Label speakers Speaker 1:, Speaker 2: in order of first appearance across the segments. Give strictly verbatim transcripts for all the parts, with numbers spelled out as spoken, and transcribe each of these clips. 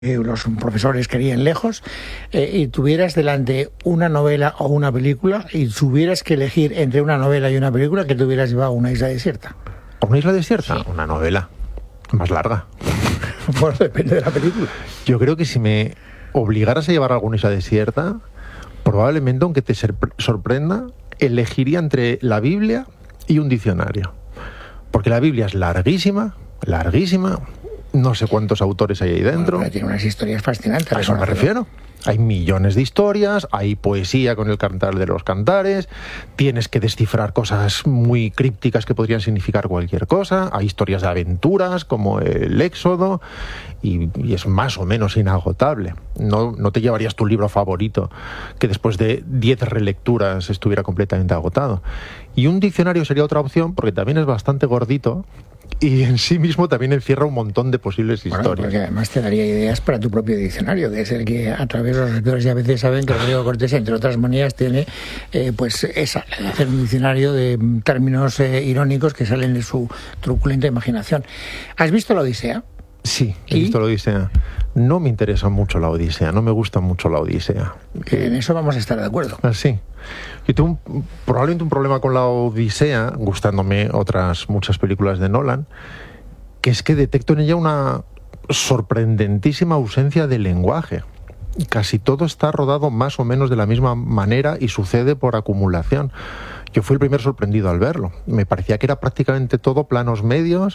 Speaker 1: eh, los profesores querían lejos, eh, y tuvieras delante una novela o una película y tuvieras que elegir entre una novela y una película, que te hubieras llevado a una isla desierta.
Speaker 2: ¿Una isla desierta?
Speaker 1: Sí.
Speaker 2: Una novela más larga.
Speaker 1: Bueno, depende de la película.
Speaker 2: Yo creo que si me obligaras a llevar a alguna isla desierta, probablemente, aunque te sorprenda, elegiría entre la Biblia y un diccionario. Porque la Biblia es larguísima, larguísima. No sé cuántos autores hay ahí dentro.
Speaker 1: Bueno, pero tiene unas historias fascinantes.
Speaker 2: A eso me refiero. Hay millones de historias, hay poesía con el Cantar de los Cantares, tienes que descifrar cosas muy crípticas que podrían significar cualquier cosa, hay historias de aventuras como el Éxodo, y, y es más o menos inagotable. No, no te llevarías tu libro favorito que después de diez relecturas estuviera completamente agotado. Y un diccionario sería otra opción, porque también es bastante gordito y en sí mismo también encierra un montón de posibles
Speaker 1: bueno,
Speaker 2: historias.
Speaker 1: Porque además te daría ideas para tu propio diccionario, que es el que a través de los lectores ya a veces saben que Rodrigo Cortés, entre otras manías, tiene eh, pues esa, hacer un diccionario de términos eh, irónicos que salen de su truculenta imaginación. ¿Has visto La Odisea?
Speaker 2: Sí, he
Speaker 1: ¿Y?
Speaker 2: visto La Odisea. No me interesa mucho La Odisea, no me gusta mucho La Odisea.
Speaker 1: En eso vamos a estar de acuerdo.
Speaker 2: Ah, sí. Yo tengo un, probablemente un problema con La Odisea, gustándome otras muchas películas de Nolan, que es que detecto en ella una sorprendentísima ausencia de lenguaje. Casi todo está rodado más o menos de la misma manera y sucede por acumulación. Yo fui el primer sorprendido al verlo. Me parecía que era prácticamente todo planos medios,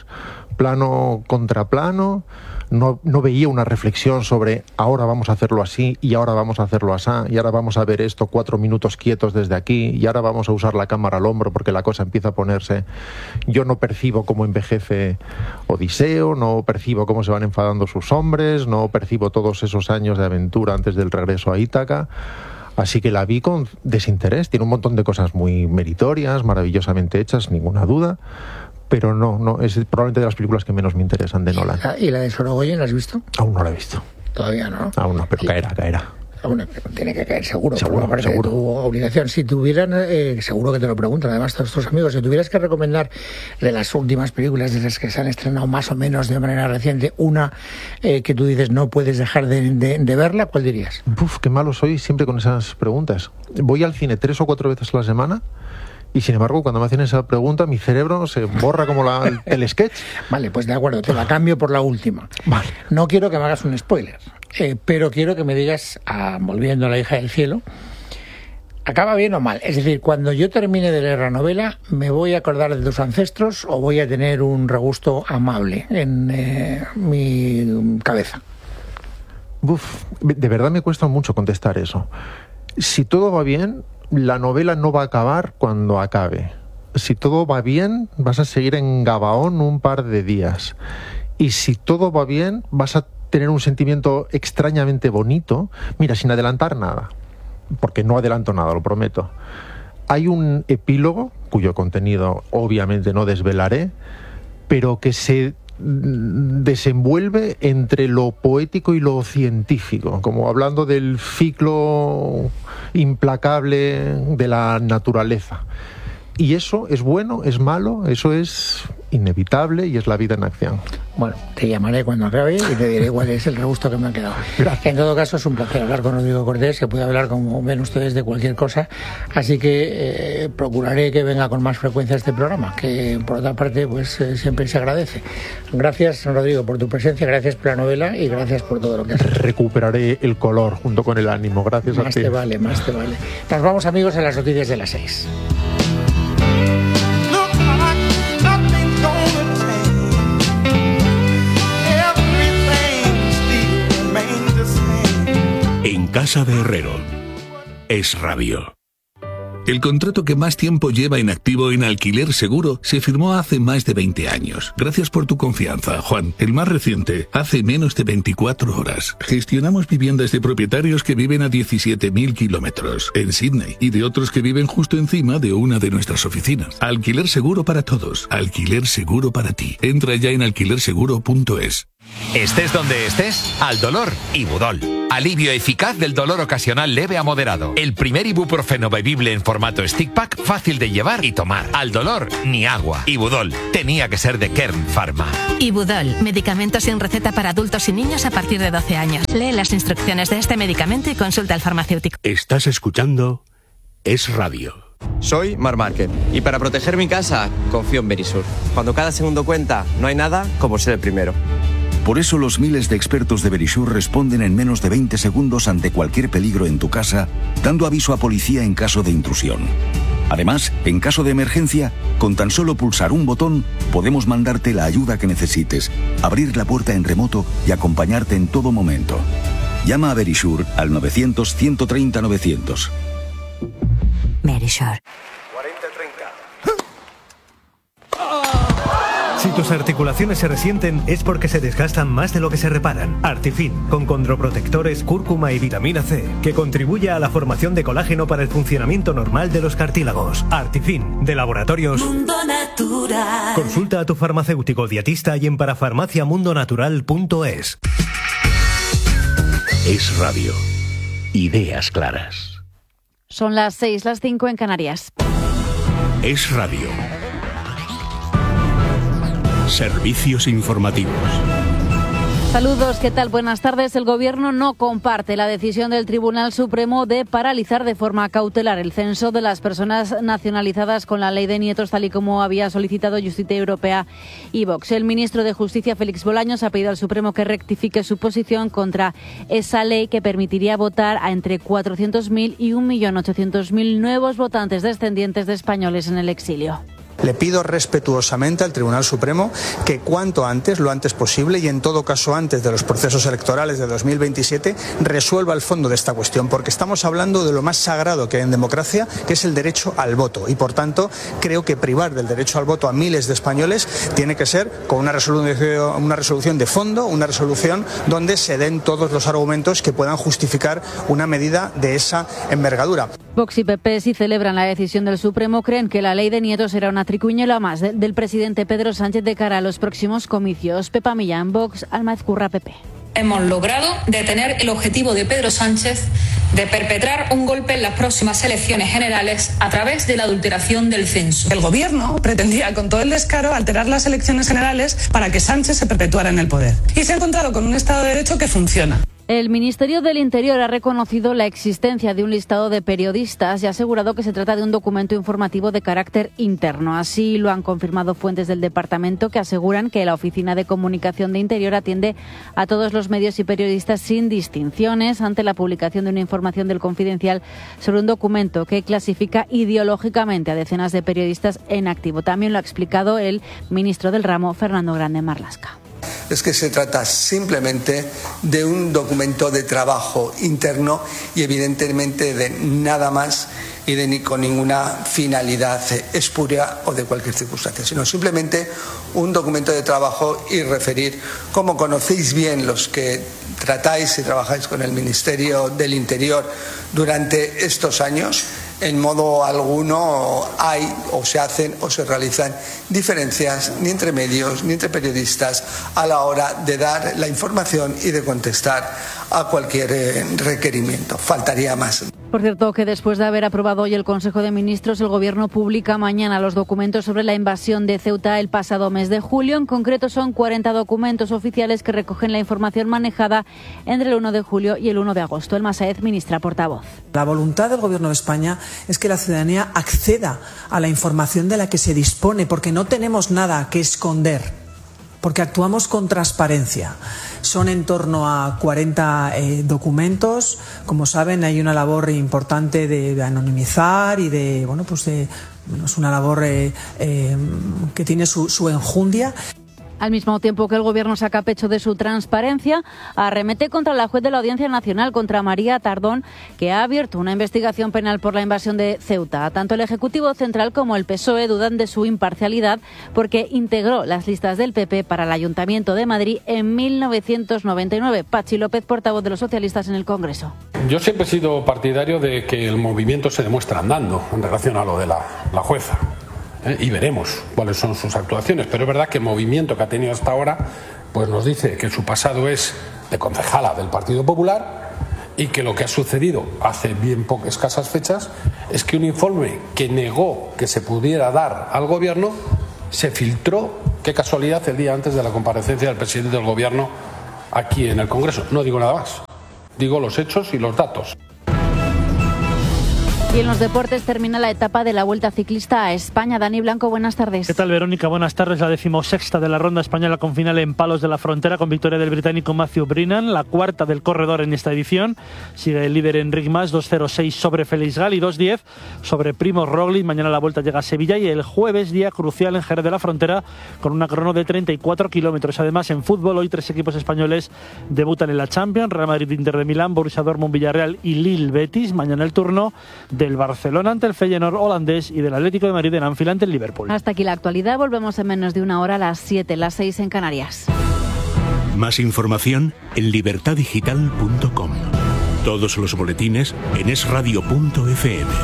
Speaker 2: plano contra plano. No, no veía una reflexión sobre ahora vamos a hacerlo así y ahora vamos a hacerlo así y ahora vamos a ver esto cuatro minutos quietos desde aquí y ahora vamos a usar la cámara al hombro porque la cosa empieza a ponerse. Yo no percibo cómo envejece Odiseo, no percibo cómo se van enfadando sus hombres, no percibo todos esos años de aventura antes del regreso a Ítaca. Así que la vi con desinterés. Tiene un montón de cosas muy meritorias, maravillosamente hechas, ninguna duda. Pero no, no es probablemente de las películas que menos me interesan de Nolan.
Speaker 1: ¿Y la de Sorogoyen la has visto?
Speaker 2: Aún no la he visto.
Speaker 1: Todavía no.
Speaker 2: Aún no, pero
Speaker 1: Sí.
Speaker 2: caerá, caerá.
Speaker 1: Bueno, pero tiene que caer seguro,
Speaker 2: Seguro,
Speaker 1: por parte
Speaker 2: seguro.
Speaker 1: de tu obligación. Si tuvieran, eh, seguro que te lo preguntan, además todos tus amigos, si tuvieras que recomendar de las últimas películas de las que se han estrenado más o menos de manera reciente, una eh, que tú dices no puedes dejar de, de, de verla, ¿cuál dirías?
Speaker 2: Uf, qué malo soy siempre con esas preguntas. Voy al cine tres o cuatro veces a la semana y sin embargo cuando me hacen esa pregunta mi cerebro se borra como la, el, el sketch.
Speaker 1: Vale, pues de acuerdo, te la cambio por la última.
Speaker 2: Vale.
Speaker 1: No quiero que me hagas un spoiler, eh, pero quiero que me digas, ah, volviendo a La hija del cielo, ¿acaba bien o mal? Es decir, cuando yo termine de leer la novela, ¿me voy a acordar de tus ancestros o voy a tener un regusto amable en eh, mi cabeza?
Speaker 2: Uf, de verdad me cuesta mucho contestar eso. Si todo va bien, la novela no va a acabar cuando acabe. Si todo va bien, vas a seguir en Gabaón un par de días. Y si todo va bien, vas a tener un sentimiento extrañamente bonito. Mira, sin adelantar nada, porque no adelanto nada, lo prometo. Hay un epílogo, cuyo contenido obviamente no desvelaré, pero que se desenvuelve entre lo poético y lo científico, como hablando del ciclo implacable de la naturaleza. Y eso es bueno, es malo, eso es inevitable y es la vida en acción.
Speaker 1: Bueno, te llamaré cuando acabe y te diré cuál es el regusto que me ha quedado.
Speaker 2: Gracias.
Speaker 1: En todo caso, es un placer hablar con Rodrigo Cortés, que puede hablar, como ven ustedes, de cualquier cosa. Así que eh, procuraré que venga con más frecuencia a este programa, que por otra parte pues eh, siempre se agradece. Gracias, Rodrigo, por tu presencia, gracias por la novela y gracias por todo lo que has hecho.
Speaker 2: Recuperaré el color junto con el ánimo. Gracias
Speaker 1: Más
Speaker 2: a ti.
Speaker 1: te vale, más te vale. Nos vamos, amigos, a las noticias de las seis.
Speaker 3: En casa de Herrero, Es Radio. El contrato que más tiempo lleva en activo en Alquiler Seguro se firmó hace más de veinte años. Gracias por tu confianza, Juan. El más reciente, hace menos de veinticuatro horas. Gestionamos viviendas de propietarios que viven a diecisiete mil kilómetros en Sydney y de otros que viven justo encima de una de nuestras oficinas. Alquiler Seguro para todos. Alquiler Seguro para ti. Entra ya en alquiler seguro punto es.
Speaker 4: Estés donde estés, al dolor, Ibudol. Alivio eficaz del dolor ocasional leve a moderado. El primer ibuprofeno bebible en formato stick pack, fácil de llevar y tomar. Al dolor, ni agua. Ibudol. Tenía que ser de Kern Pharma.
Speaker 5: Ibudol. Medicamento sin receta para adultos y niños a partir de doce años. Lee las instrucciones de este medicamento y consulta al farmacéutico.
Speaker 6: Estás escuchando Es Radio.
Speaker 7: Soy Mar Márquez y para proteger mi casa confío en Verisur. Cuando cada segundo cuenta, no hay nada como ser el primero.
Speaker 8: Por eso los miles de expertos de Verisur responden en menos de veinte segundos ante cualquier peligro en tu casa, dando aviso a policía en caso de intrusión. Además, en caso de emergencia, con tan solo pulsar un botón, podemos mandarte la ayuda que necesites, abrir la puerta en remoto y acompañarte en todo momento. Llama a Verisur al novecientos, ciento treinta, novecientos.
Speaker 5: Verisur.
Speaker 9: cuarenta treinta.
Speaker 10: Si tus articulaciones se resienten es porque se desgastan más de lo que se reparan. Artifin, con condroprotectores, cúrcuma y vitamina C, que contribuye a la formación de colágeno para el funcionamiento normal de los cartílagos. Artifin, de Laboratorios
Speaker 11: Mundo Natural.
Speaker 10: Consulta a tu farmacéutico dietista y en parafarmaciamundonatural punto es.
Speaker 6: Es Radio. Ideas claras.
Speaker 12: Son las seis, las cinco en Canarias.
Speaker 6: Es Radio. Servicios informativos.
Speaker 12: Saludos, ¿qué tal? Buenas tardes. El Gobierno no comparte la decisión del Tribunal Supremo de paralizar de forma cautelar el censo de las personas nacionalizadas con la ley de nietos, tal y como había solicitado Justicia Europea y Vox. El ministro de Justicia, Félix Bolaños, ha pedido al Supremo que rectifique su posición contra esa ley que permitiría votar a entre cuatrocientos mil y un millón ochocientos mil nuevos votantes descendientes de españoles en el exilio.
Speaker 13: Le pido respetuosamente al Tribunal Supremo que cuanto antes, lo antes posible y en todo caso antes de los procesos electorales de dos mil veintisiete, resuelva el fondo de esta cuestión, porque estamos hablando de lo más sagrado que hay en democracia, que es el derecho al voto. Y por tanto, creo que privar del derecho al voto a miles de españoles tiene que ser con una resolución, una resolución de fondo, una resolución donde se den todos los argumentos que puedan justificar una medida de esa envergadura.
Speaker 12: Vox y P P sí celebran la decisión del Supremo, creen que la ley de nietos será una tricuñuela más de, del presidente Pedro Sánchez de cara a los próximos comicios. Pepa Millán, Vox, Alma Ezcurra, P P.
Speaker 14: Hemos logrado detener el objetivo de Pedro Sánchez de perpetrar un golpe en las próximas elecciones generales a través de la adulteración del censo.
Speaker 15: El Gobierno pretendía con todo el descaro alterar las elecciones generales para que Sánchez se perpetuara en el poder. Y se ha encontrado con un Estado de Derecho que funciona.
Speaker 12: El Ministerio del Interior ha reconocido la existencia de un listado de periodistas y ha asegurado que se trata de un documento informativo de carácter interno. Así lo han confirmado fuentes del departamento, que aseguran que la Oficina de Comunicación de Interior atiende a todos los medios y periodistas sin distinciones ante la publicación de una información del Confidencial sobre un documento que clasifica ideológicamente a decenas de periodistas en activo. También lo ha explicado el ministro del ramo, Fernando Grande Marlaska.
Speaker 16: Es que se trata simplemente de un documento de trabajo interno y evidentemente de nada más y de ni con ninguna finalidad espuria o de cualquier circunstancia, sino simplemente un documento de trabajo y referir, como conocéis bien los que tratáis y trabajáis con el Ministerio del Interior durante estos años, en modo alguno hay o se hacen o se realizan diferencias ni entre medios ni entre periodistas a la hora de dar la información y de contestar a cualquier eh, requerimiento. Faltaría más.
Speaker 12: Por cierto, que después de haber aprobado hoy el Consejo de Ministros, el Gobierno publica mañana los documentos sobre la invasión de Ceuta el pasado mes de julio. En concreto, son cuarenta documentos oficiales que recogen la información manejada entre el uno de julio y el uno de agosto. Elma Sáez, ministra portavoz.
Speaker 17: La voluntad del Gobierno de España es que la ciudadanía acceda a la información de la que se dispone, porque no tenemos nada que esconder, porque actuamos con transparencia. Son en torno a cuarenta eh, documentos. Como saben, hay una labor importante de, de anonimizar y de, bueno, pues de, bueno, es una labor eh, eh, que tiene su, su enjundia.
Speaker 12: Al mismo tiempo que el Gobierno saca pecho de su transparencia, arremete contra la juez de la Audiencia Nacional, contra María Tardón, que ha abierto una investigación penal por la invasión de Ceuta. Tanto el Ejecutivo Central como el P S O E dudan de su imparcialidad porque integró las listas del P P para el Ayuntamiento de Madrid en mil novecientos noventa y nueve. Pachi López, portavoz de los socialistas en el Congreso.
Speaker 18: Yo siempre he sido partidario de que el movimiento se demuestra andando en relación a lo de la, la jueza. ¿eh? Y veremos cuáles son sus actuaciones, pero es verdad que el movimiento que ha tenido hasta ahora pues nos dice que su pasado es de concejala del Partido Popular y que lo que ha sucedido hace bien pocas escasas fechas es que un informe que negó que se pudiera dar al gobierno se filtró, qué casualidad, el día antes de la comparecencia del presidente del gobierno aquí en el Congreso. No digo nada más, digo los hechos y los datos.
Speaker 12: Y en los deportes termina la etapa de la Vuelta Ciclista a España. Dani Blanco, buenas tardes.
Speaker 9: ¿Qué tal, Verónica? Buenas tardes. La decimosexta de la ronda española con final en Palos de la Frontera con victoria del británico Matthew Brennan, la cuarta del corredor en esta edición. Sigue el líder Enric Mas, dos cero seis sobre Félix Gal y dos diez sobre Primoz Roglic. Mañana la Vuelta llega a Sevilla y el jueves día crucial en Jerez de la Frontera con una crono de treinta y cuatro kilómetros. Además, en fútbol hoy tres equipos españoles debutan en la Champions: Real Madrid, Inter de Milán, Borussia Dortmund, Villarreal y Lille Betis. Mañana el turno del Barcelona ante el Feyenoord holandés y del Atlético de Madrid en Anfield ante el Liverpool.
Speaker 12: Hasta aquí la actualidad. Volvemos en menos de una hora a las siete, las seis en Canarias.
Speaker 6: Más información en libertad digital punto com. Todos los boletines en es radio punto efe eme.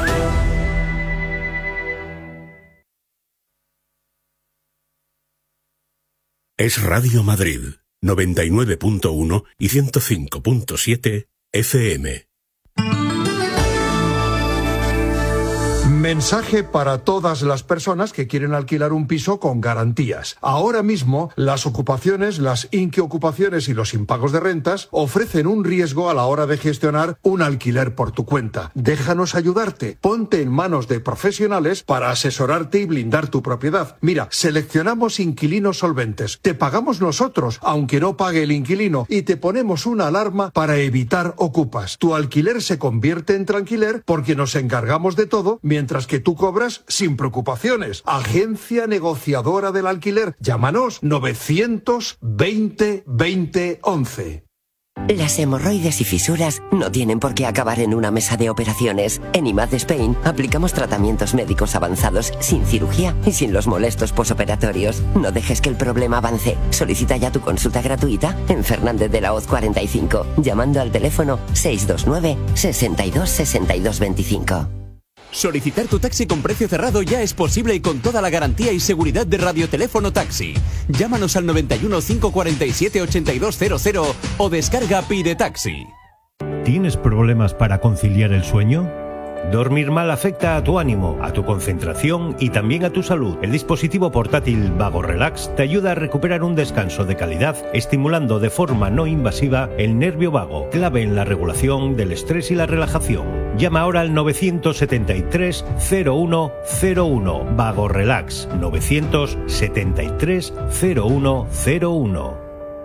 Speaker 6: Es Radio Madrid, noventa y nueve punto uno y ciento cinco punto siete efe eme.
Speaker 19: Mensaje para todas las personas que quieren alquilar un piso con garantías. Ahora mismo, las ocupaciones, las inquiocupaciones y los impagos de rentas ofrecen un riesgo a la hora de gestionar un alquiler por tu cuenta. Déjanos ayudarte. Ponte en manos de profesionales para asesorarte y blindar tu propiedad. Mira, seleccionamos inquilinos solventes. Te pagamos nosotros, aunque no pague el inquilino, y te ponemos una alarma para evitar ocupas. Tu alquiler se convierte en tranquiler porque nos encargamos de todo, mientras que tú cobras sin preocupaciones. Agencia negociadora del alquiler. Llámanos novecientos veinte veinte once.
Speaker 20: Las hemorroides y fisuras no tienen por qué acabar en una mesa de operaciones. En I M A D Spain aplicamos tratamientos médicos avanzados sin cirugía y sin los molestos posoperatorios. No dejes que el problema avance. Solicita ya tu consulta gratuita en Fernández de la Hoz cuarenta y cinco, llamando al teléfono seis dos nueve, sesenta y dos, sesenta y dos veinticinco.
Speaker 21: Solicitar tu taxi con precio cerrado ya es posible y con toda la garantía y seguridad de Radioteléfono Taxi. Llámanos al noventa y uno, cinco cuarenta y siete, ochenta y dos cero cero o descarga Pide Taxi.
Speaker 10: ¿Tienes problemas para conciliar el sueño? Dormir mal afecta a tu ánimo, a tu concentración y también a tu salud. El dispositivo portátil Vago Relax te ayuda a recuperar un descanso de calidad, estimulando de forma no invasiva el nervio vago, clave en la regulación del estrés y la relajación. Llama ahora al novecientos setenta y tres, cero uno cero uno. Vago Relax, novecientos setenta y tres, cero uno cero uno.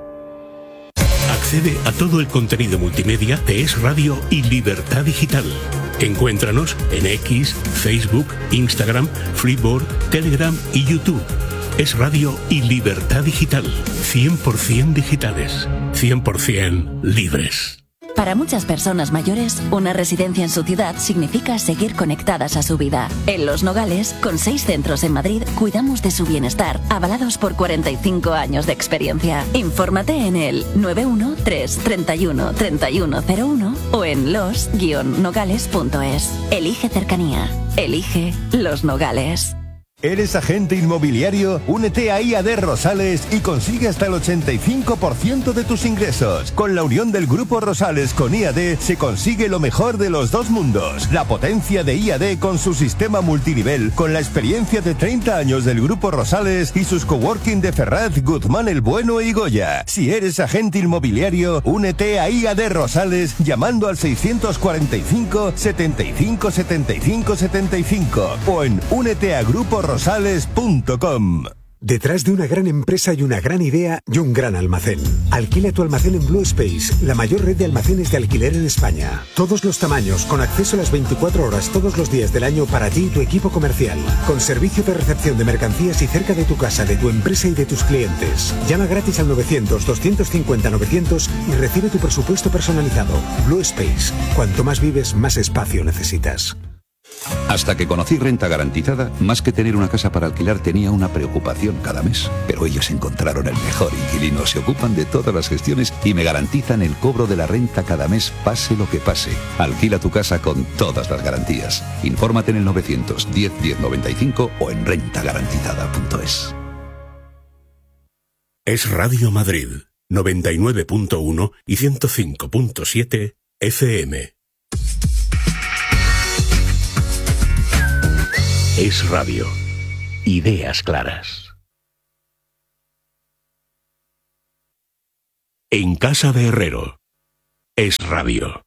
Speaker 6: Accede a todo el contenido multimedia de Es Radio y Libertad Digital. Encuéntranos en X, Facebook, Instagram, Freeboard, Telegram y YouTube. Es Radio y Libertad Digital. cien por ciento digitales. cien por ciento libres.
Speaker 22: Para muchas personas mayores, una residencia en su ciudad significa seguir conectadas a su vida. En Los Nogales, con seis centros en Madrid, cuidamos de su bienestar, avalados por cuarenta y cinco años de experiencia. Infórmate en el nueve uno tres, treinta y uno, treinta y uno cero uno o en los guion nogales punto es. Elige cercanía. Elige Los Nogales.
Speaker 23: ¿Eres agente inmobiliario? Únete a I A D Rosales y consigue hasta el ochenta y cinco por ciento de tus ingresos. Con la unión del Grupo Rosales con I A D se consigue lo mejor de los dos mundos. La potencia de I A D con su sistema multinivel, con la experiencia de treinta años del Grupo Rosales y sus coworking de Ferraz, Guzmán el Bueno y Goya. Si eres agente inmobiliario, únete a I A D Rosales llamando al seiscientos cuarenta y cinco, setenta y cinco, setenta y cinco, setenta y cinco o en únete a Grupo rosales punto com.
Speaker 24: Detrás de una gran empresa hay una gran idea y un gran almacén. Alquila tu almacén en Blue Space, la mayor red de almacenes de alquiler en España. Todos los tamaños, con acceso a las veinticuatro horas todos los días del año para ti y tu equipo comercial. Con servicio de recepción de mercancías y cerca de tu casa, de tu empresa y de tus clientes. Llama gratis al novecientos, doscientos cincuenta, novecientos y recibe tu presupuesto personalizado. Blue Space. Cuanto más vives, más espacio necesitas.
Speaker 8: Hasta que conocí Renta Garantizada, más que tener una casa para alquilar tenía una preocupación cada mes. Pero ellos encontraron el mejor inquilino, se ocupan de todas las gestiones y me garantizan el cobro de la renta cada mes, pase lo que pase. Alquila tu casa con todas las garantías. Infórmate en el novecientos diez, diez noventa y cinco o en renta garantizada punto es.
Speaker 6: Es Radio Madrid, noventa y nueve punto uno y ciento cinco punto siete F M. Es Radio. Ideas claras. En casa de Herrero. Es Radio.